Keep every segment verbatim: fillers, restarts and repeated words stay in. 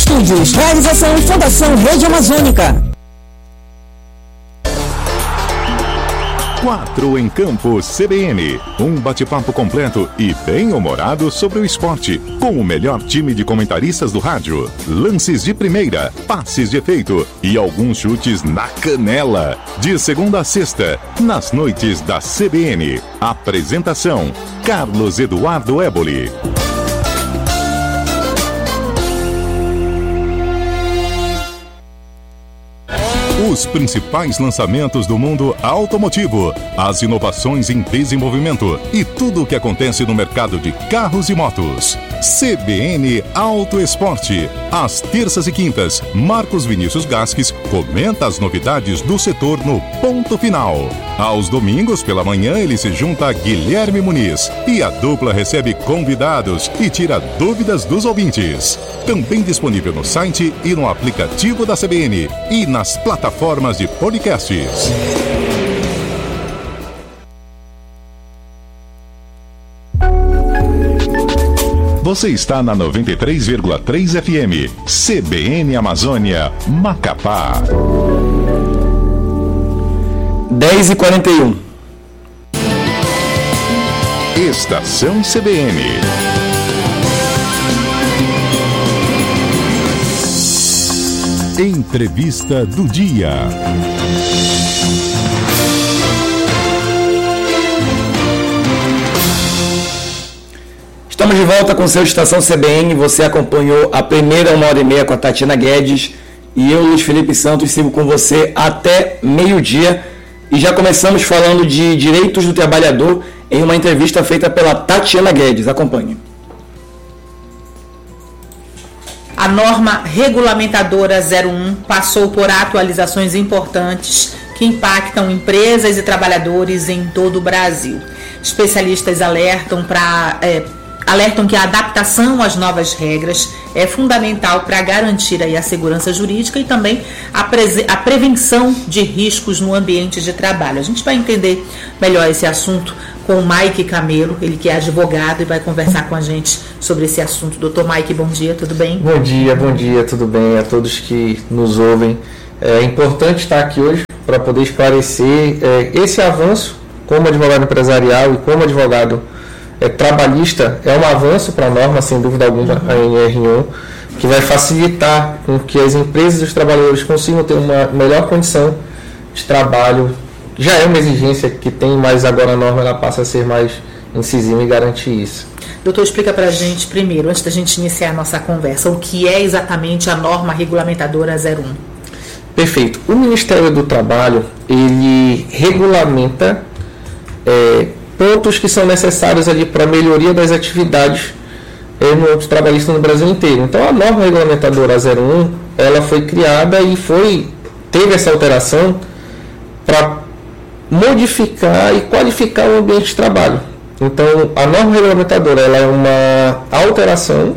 Estúdios. Realização Fundação Rede Amazônica. Quatro em Campo C B N. Um bate-papo completo e bem-humorado sobre o esporte, com o melhor time de comentaristas do rádio. Lances de primeira, passes de efeito e alguns chutes na canela. De segunda a sexta, nas noites da C B N. Apresentação: Carlos Eduardo Éboli. Os principais lançamentos do mundo automotivo, as inovações em desenvolvimento e tudo o que acontece no mercado de carros e motos. C B N Auto Esporte. Às terças e quintas, Marcos Vinícius Gasques comenta as novidades do setor no Ponto Final. Aos domingos, pela manhã, ele se junta a Guilherme Muniz e a dupla recebe convidados e tira dúvidas dos ouvintes. Também disponível no site e no aplicativo da C B N e nas plataformas de podcasts. Você está na noventa e três vírgula três F M, C B N Amazônia, Macapá. dez e quarenta e um. Estação C B N. Entrevista do dia. Estamos de volta com o seu Estação C B N. Você acompanhou a primeira uma hora e meia com a Tatiana Guedes e eu, Luiz Felipe Santos, sigo com você até meio-dia. E já começamos falando de direitos do trabalhador em uma entrevista feita pela Tatiana Guedes. Acompanhe. A norma regulamentadora zero um passou por atualizações importantes que impactam empresas e trabalhadores em todo o Brasil. Especialistas alertam, pra, é, alertam que a adaptação às novas regras é fundamental para garantir aí a segurança jurídica e também a, pre- a prevenção de riscos no ambiente de trabalho. A gente vai entender melhor esse assunto com o Mike Camelo, ele que é advogado e vai conversar com a gente sobre esse assunto. doutor Mike, bom dia, tudo bem? Bom dia, bom dia, tudo bem a todos que nos ouvem. É importante estar aqui hoje para poder esclarecer é, esse avanço como advogado empresarial e como advogado é, trabalhista. É um avanço para a norma, sem dúvida alguma, a N R um, que vai facilitar com que as empresas e os trabalhadores consigam ter uma melhor condição de trabalho. Já é uma exigência que tem, mas agora a norma ela passa a ser mais incisiva e garantir isso. Doutor, explica para a gente primeiro, antes da gente iniciar a nossa conversa, o que é exatamente a norma regulamentadora zero um. Perfeito. O Ministério do Trabalho, ele regulamenta é, pontos que são necessários ali para a melhoria das atividades é, no âmbito trabalhista no Brasil inteiro. Então, a norma regulamentadora zero um, ela foi criada e foi, teve essa alteração para modificar e qualificar o ambiente de trabalho. Então, a norma regulamentadora ela é uma alteração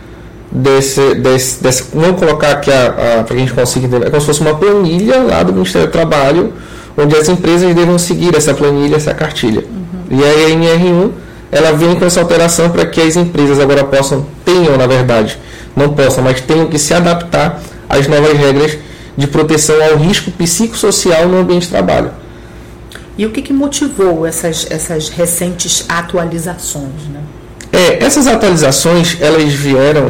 desse, desse, desse vamos colocar aqui para que a gente consiga entender, é como se fosse uma planilha lá do Ministério do Trabalho, onde as empresas devem seguir essa planilha, essa cartilha. Uhum. E aí a N R um ela vem com essa alteração para que as empresas agora possam, tenham na verdade, não possam, mas tenham que se adaptar às novas regras de proteção ao risco psicossocial no ambiente de trabalho. E o que, que motivou essas, essas recentes atualizações, né? É, essas atualizações, elas vieram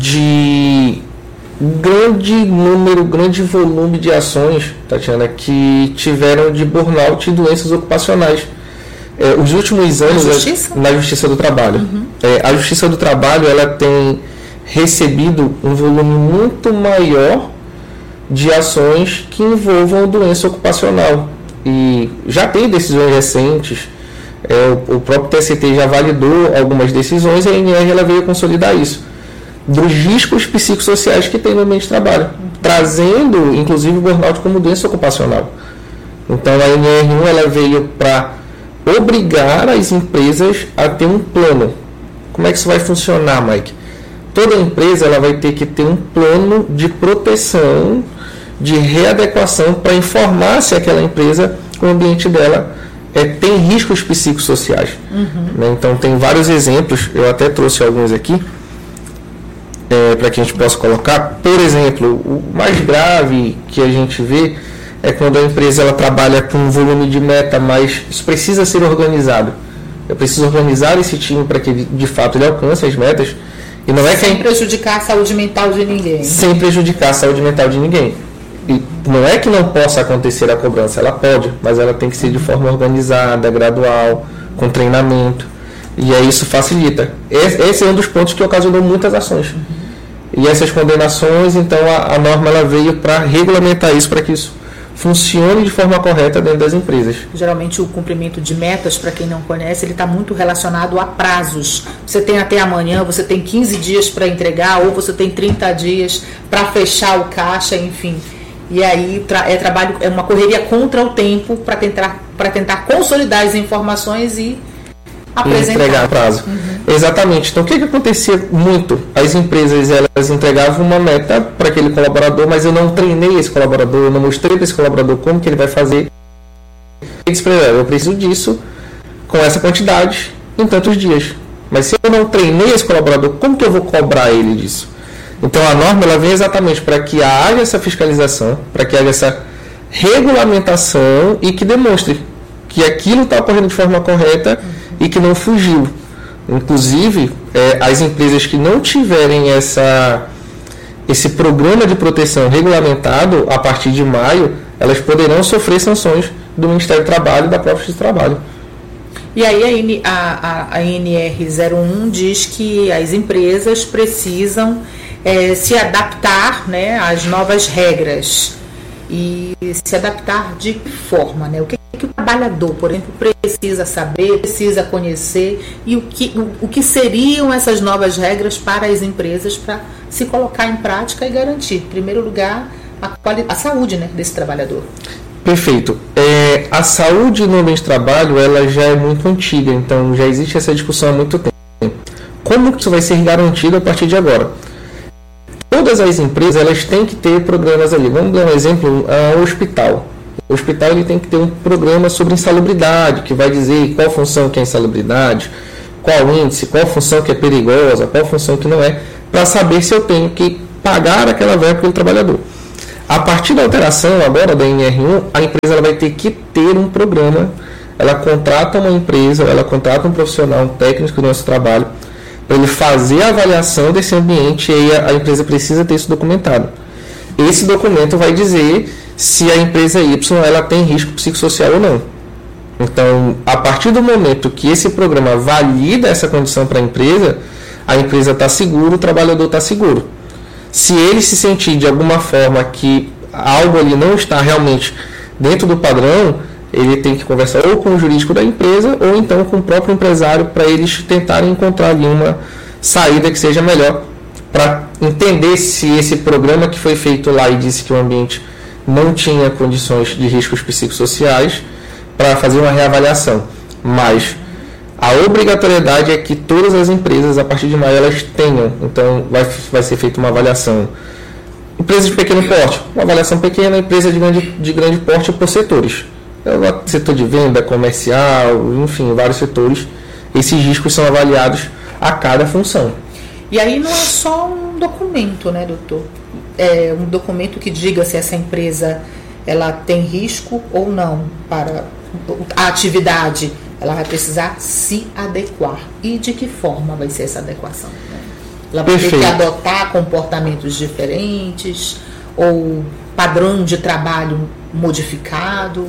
de grande número, grande volume de ações, Tatiana, que tiveram de burnout e doenças ocupacionais. É, os últimos anos... Na Justiça? Na Justiça do Trabalho. Uhum. É, a Justiça do Trabalho, ela tem recebido um volume muito maior de ações que envolvam doença ocupacional. E já tem decisões recentes, é, o, o próprio T S T já validou algumas decisões e a N R ela veio consolidar isso, dos riscos psicossociais que tem no ambiente de trabalho, trazendo inclusive o burnout como doença ocupacional. Então a N R um ela veio para obrigar as empresas a ter um plano. Como é que isso vai funcionar, Mike? Toda empresa ela vai ter que ter um plano de proteção, de readequação para informar se aquela empresa, o ambiente dela é, tem riscos psicossociais. Uhum. Né? Então tem vários exemplos, eu até trouxe alguns aqui. é, para que a gente possa colocar. Por exemplo, o mais grave que a gente vê é quando a empresa ela trabalha com um volume de meta, mas isso precisa ser organizado. Eu preciso organizar esse time para que ele, de fato ele alcance as metas. E não é sem que prejudicar a saúde mental de ninguém. Sem prejudicar a saúde mental de ninguém. E não é que não possa acontecer a cobrança, ela pode, mas ela tem que ser de forma organizada, gradual, com treinamento. E aí isso facilita. Esse é um dos pontos que ocasionou muitas ações. E essas condenações, então a, a norma ela veio para regulamentar isso, para que isso funcione de forma correta dentro das empresas. Geralmente o cumprimento de metas, para quem não conhece, ele está muito relacionado a prazos. Você tem até amanhã, você tem quinze dias para entregar, ou você tem trinta dias para fechar o caixa, enfim. E aí é trabalho, é uma correria contra o tempo para tentar, para tentar consolidar as informações e apresentar. E entregar a prazo. Uhum. Exatamente. Então o que, que acontecia muito? As empresas elas entregavam uma meta para aquele colaborador, mas eu não treinei esse colaborador, eu não mostrei para esse colaborador como que ele vai fazer. Eu preciso disso com essa quantidade em tantos dias. Mas se eu não treinei esse colaborador, como que eu vou cobrar ele disso? Então a norma ela vem exatamente para que haja essa fiscalização, para que haja essa regulamentação e que demonstre que aquilo está ocorrendo de forma correta e que não fugiu. Inclusive, é, as empresas que não tiverem essa, esse programa de proteção regulamentado, a partir de maio, elas poderão sofrer sanções do Ministério do Trabalho e da própria Justiça do Trabalho. E aí a, a, a N R zero um diz que as empresas precisam é, se adaptar, né, às novas regras. E se adaptar de que forma, né? O que, que o trabalhador, por exemplo, precisa saber, precisa conhecer e o que, o, o que seriam essas novas regras para as empresas para se colocar em prática e garantir, em primeiro lugar, a, quali- a saúde, né, desse trabalhador. Perfeito. É, a saúde no ambiente de trabalho ela já é muito antiga, então já existe essa discussão há muito tempo. Como que isso vai ser garantido a partir de agora? Todas as empresas elas têm que ter programas ali. Vamos dar um exemplo, o hospital. O hospital ele tem que ter um programa sobre insalubridade, que vai dizer qual função que é insalubridade, qual índice, qual função que é perigosa, qual função que não é, para saber se eu tenho que pagar aquela verba pelo trabalhador. A partir da alteração agora da N R um, a empresa ela vai ter que ter um programa, ela contrata uma empresa, ela contrata um profissional, um técnico do nosso trabalho, para ele fazer a avaliação desse ambiente e aí a, a empresa precisa ter isso documentado. Esse documento vai dizer se a empresa Y ela tem risco psicossocial ou não. Então, a partir do momento que esse programa valida essa condição para a empresa, a empresa está segura, o trabalhador está seguro. Se ele se sentir de alguma forma que algo ali não está realmente dentro do padrão, ele tem que conversar ou com o jurídico da empresa ou então com o próprio empresário para eles tentarem encontrar ali uma saída que seja melhor para entender se esse programa que foi feito lá e disse que o ambiente não tinha condições de riscos psicossociais para fazer uma reavaliação. Mas a obrigatoriedade é que todas as empresas, a partir de maio, elas tenham. Então, vai, vai ser feita uma avaliação. Empresas de pequeno porte, uma avaliação pequena, empresa de grande, de grande porte por setores. Setor de venda, comercial, enfim, vários setores. Esses riscos são avaliados a cada função. E aí não é só um documento, né, doutor? É um documento que diga se essa empresa ela tem risco ou não para a atividade. Ela vai precisar se adequar. E de que forma vai ser essa adequação? Né? Ela vai Perfeito. ter que adotar comportamentos diferentes ou padrão de trabalho modificado?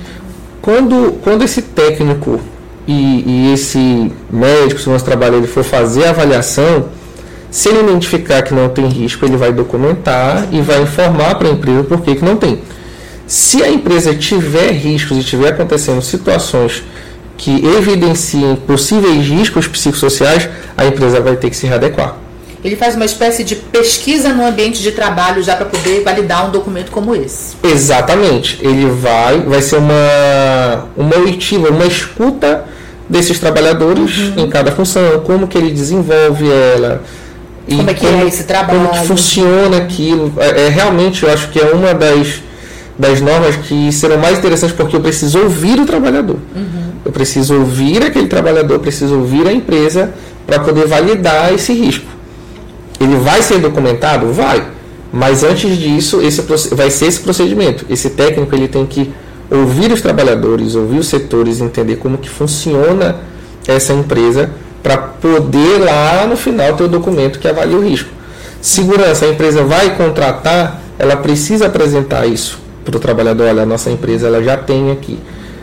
Quando, quando esse técnico e, e esse médico, se o nosso trabalho ele for fazer a avaliação, se ele identificar que não tem risco, ele vai documentar e vai informar para a empresa por que que não tem. Se a empresa tiver riscos e tiver acontecendo situações que evidenciem possíveis riscos psicossociais, a empresa vai ter que se readequar. Ele faz uma espécie de pesquisa no ambiente de trabalho já para poder validar um documento como esse. Exatamente. Ele vai, vai ser uma, uma oitiva, uma escuta desses trabalhadores uhum. em cada função, como que ele desenvolve ela. E como é que como, é esse trabalho. Como que funciona aquilo. É, é, realmente, eu acho que é uma das, das normas que serão mais interessantes, porque eu preciso ouvir o trabalhador. Uhum. Eu preciso ouvir aquele trabalhador, eu preciso ouvir a empresa para poder validar esse risco. Ele vai ser documentado? Vai. Mas antes disso, esse, vai ser esse procedimento. Esse técnico ele tem que ouvir os trabalhadores, ouvir os setores, entender como que funciona essa empresa para poder lá no final ter o documento que avalia o risco. Segurança, a empresa vai contratar, ela precisa apresentar isso para o trabalhador. Olha, a nossa empresa ela já tem aqui.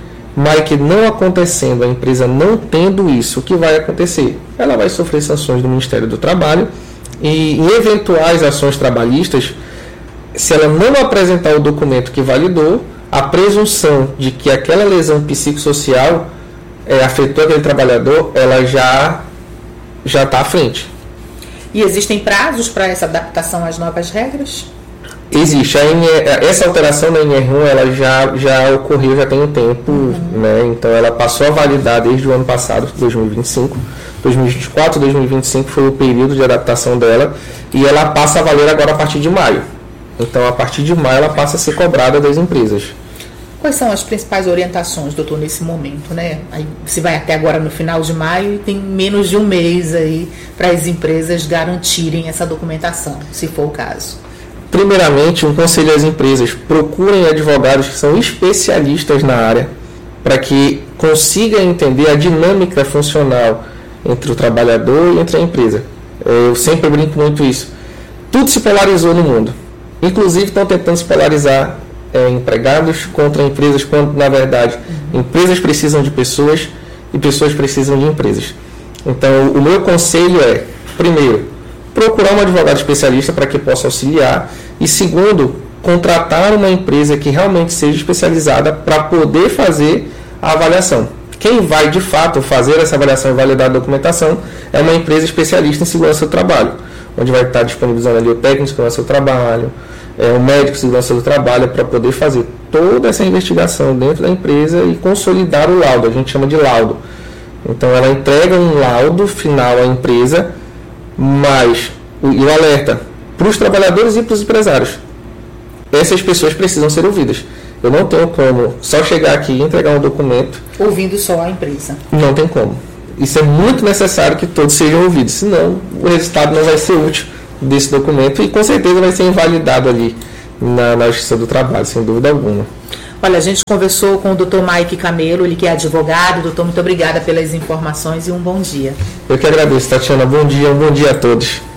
Mas que não acontecendo, a empresa não tendo isso, o que vai acontecer? Ela vai sofrer sanções do Ministério do Trabalho e em eventuais ações trabalhistas, se ela não apresentar o documento que validou, a presunção de que aquela lesão psicossocial é, afetou aquele trabalhador, ela já já está à frente. E existem prazos para essa adaptação às novas regras? Existe. A N R, essa alteração da N R um ela já, já ocorreu, já tem um tempo, uhum. né? Então ela passou a validar desde o ano passado, dois mil e vinte e cinco. dois mil e vinte e quatro, dois mil e vinte e cinco foi o período de adaptação dela e ela passa a valer agora a partir de maio. Então, a partir de maio, ela passa a ser cobrada das empresas. Quais são as principais orientações, doutor, nesse momento, né? Aí você vai até agora no final de maio e tem menos de um mês aí para as empresas garantirem essa documentação, se for o caso. Primeiramente, um conselho às empresas: procurem advogados que são especialistas na área para que consigam entender a dinâmica funcional entre o trabalhador e entre a empresa. Eu sempre brinco muito isso. Tudo se polarizou no mundo. Inclusive estão tentando se polarizar é, empregados contra empresas, quando na verdade empresas precisam de pessoas e pessoas precisam de empresas. Então o meu conselho é, primeiro, procurar um advogado especialista para que possa auxiliar e segundo, contratar uma empresa que realmente seja especializada para poder fazer a avaliação. Quem vai de fato fazer essa avaliação e validar a documentação é uma empresa especialista em segurança do trabalho, onde vai estar disponibilizando ali o técnico de segurança do trabalho, é, o médico de segurança do trabalho, para poder fazer toda essa investigação dentro da empresa e consolidar o laudo. A gente chama de laudo. Então ela entrega um laudo final à empresa, mas o, e o alerta para os trabalhadores e para os empresários. Essas pessoas precisam ser ouvidas. Eu não tenho como só chegar aqui e entregar um documento ouvindo só a empresa. Não tem como. Isso é muito necessário que todos sejam ouvidos, senão o resultado não vai ser útil desse documento e com certeza vai ser invalidado ali na, na Justiça do Trabalho, sem dúvida alguma. Olha, a gente conversou com o doutor Mike Camelo, ele que é advogado. Doutor, muito obrigada pelas informações e um bom dia. Eu que agradeço, Tatiana. Bom dia, um bom dia a todos.